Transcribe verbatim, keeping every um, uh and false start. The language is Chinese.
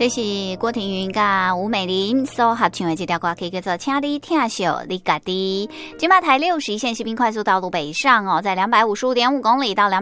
这是郭庭云甲吴美玲所合唱的这条歌曲，叫做《请你听秀你家己》。金马台六十一线西滨快速道路北上哦，在两百五十五点五公里到两